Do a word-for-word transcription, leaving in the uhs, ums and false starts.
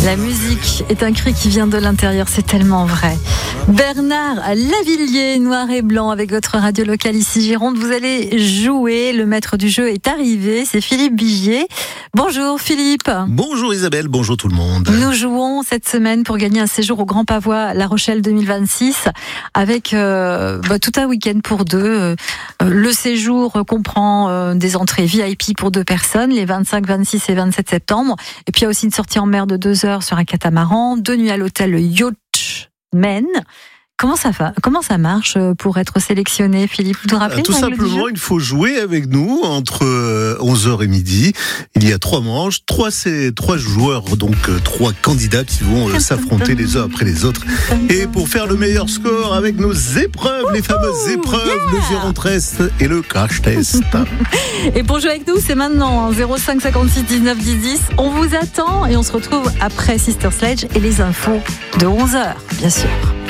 La musique est un cri qui vient de l'intérieur, c'est tellement vrai. Bernard Lavilliers, noir et blanc, avec votre radio locale ici Gironde. Vous allez jouer, le maître du jeu est arrivé, c'est Philippe Bigier. Bonjour Philippe. Bonjour Isabelle, bonjour tout le monde. Nous jouons cette semaine pour gagner un séjour au Grand Pavois La Rochelle deux mille vingt-six avec euh, bah, tout un week-end pour deux. Euh, le séjour comprend euh, des entrées V I P pour deux personnes, les vingt-cinq, vingt-six et vingt-sept septembre. Et puis il y a aussi une sortie en mer de deux heures sur un catamaran, deux nuits à l'hôtel Yachtman. Comment ça, fa... Comment ça marche pour être sélectionné, Philippe? Vous vous rappelez? Tout simplement, il faut jouer avec nous entre onze heures et midi. Il y a trois manches, trois, c'est, trois joueurs, donc trois candidats qui vont s'affronter les uns après les autres. Et pour faire le meilleur score avec nos épreuves, les fameuses épreuves, yeah, le Gironde test et le crash test. Et pour jouer avec nous, c'est maintenant, zéro cinq cinquante-six dix-neuf dix dix. On vous attend et on se retrouve après Sister Sledge et les infos de onze heures, bien sûr.